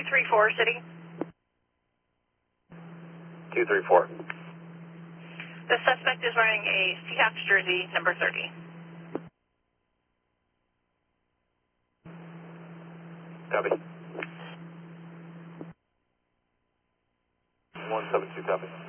234 City. 234. The suspect is wearing a Seahawks jersey, number 30. Copy. 172, copy.